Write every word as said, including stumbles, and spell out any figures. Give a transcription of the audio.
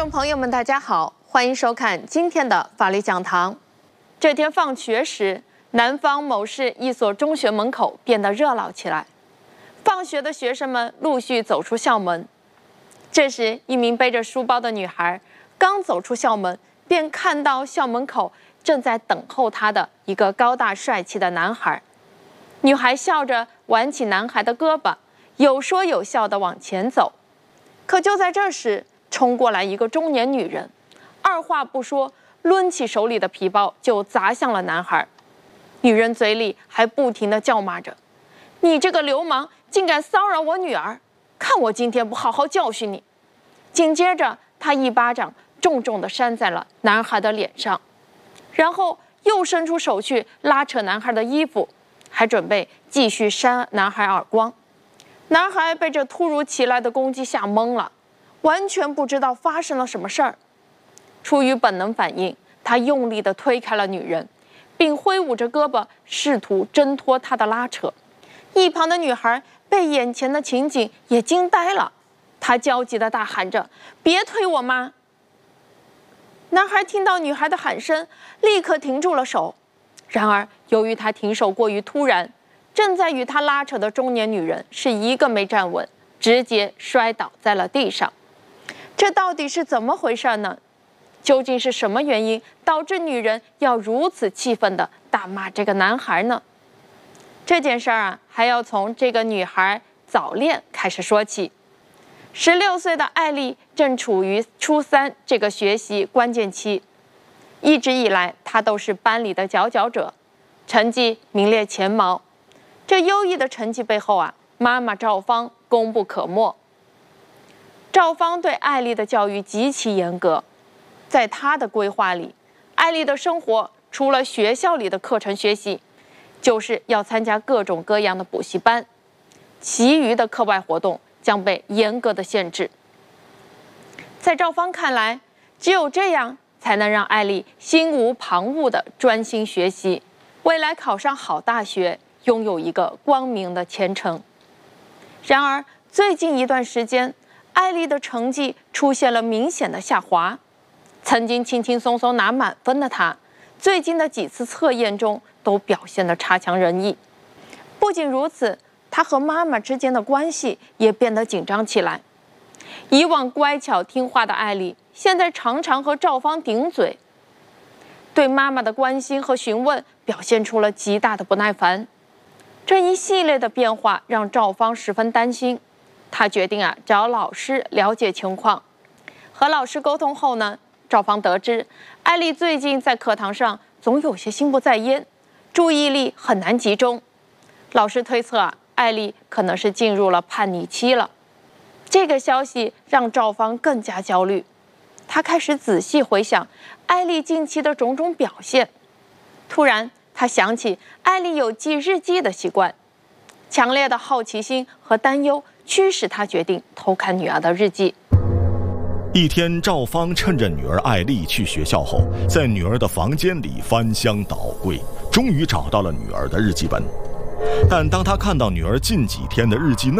众朋友们，大家好，欢迎收看今天的法律讲堂。这天放学时，南方某市一所中学门口变得热闹起来。放学的学生们陆续走出校门。这时，一名背着书包的女孩刚走出校门，便看到校门口正在等候她的一个高大帅气的男孩。女孩笑着挽起男孩的胳膊，有说有笑地往前走。可就在这时，冲过来一个中年女人，二话不说，抡起手里的皮包就砸向了男孩。女人嘴里还不停地叫骂着：“你这个流氓，竟敢骚扰我女儿！看我今天不好好教训你！”紧接着，她一巴掌重重地扇在了男孩的脸上，然后又伸出手去拉扯男孩的衣服，还准备继续扇男孩耳光。男孩被这突如其来的攻击吓懵了，完全不知道发生了什么事儿。出于本能反应，他用力地推开了女人，并挥舞着胳膊试图挣脱她的拉扯。一旁的女孩被眼前的情景也惊呆了，她焦急地大喊着：“别推我妈！”男孩听到女孩的喊声，立刻停住了手。然而由于他停手过于突然，正在与他拉扯的中年女人是一个没站稳，直接摔倒在了地上。这到底是怎么回事呢？究竟是什么原因导致女人要如此气愤地大骂这个男孩呢？这件事儿啊，还要从这个女孩早恋开始说起。十六岁的艾丽正处于初三这个学习关键期，一直以来她都是班里的佼佼者，成绩名列前茅。这优异的成绩背后啊，妈妈赵芳功不可没。赵芳对艾丽的教育极其严格，在她的规划里，艾丽的生活除了学校里的课程学习，就是要参加各种各样的补习班，其余的课外活动将被严格的限制。在赵芳看来，只有这样才能让艾丽心无旁骛地专心学习，未来考上好大学，拥有一个光明的前程。然而最近一段时间，艾丽的成绩出现了明显的下滑。曾经轻轻松松拿满分的她，最近的几次测验中都表现得差强人意。不仅如此，她和妈妈之间的关系也变得紧张起来。以往乖巧听话的艾丽，现在常常和赵芳顶嘴，对妈妈的关心和询问表现出了极大的不耐烦。这一系列的变化让赵芳十分担心，她决定啊找老师了解情况。和老师沟通后呢，赵芳得知艾丽最近在课堂上总有些心不在焉，注意力很难集中。老师推测啊，艾丽可能是进入了叛逆期了。这个消息让赵芳更加焦虑，她开始仔细回想艾丽近期的种种表现。突然她想起艾丽有记日记的习惯，强烈的好奇心和担忧驱使她决定偷看女儿的日记。 一天，赵芳趁着女儿艾丽去学校后，在女儿的房间里翻箱倒柜，终于找到了女儿的日记本。但当她看到女儿近几天的日记内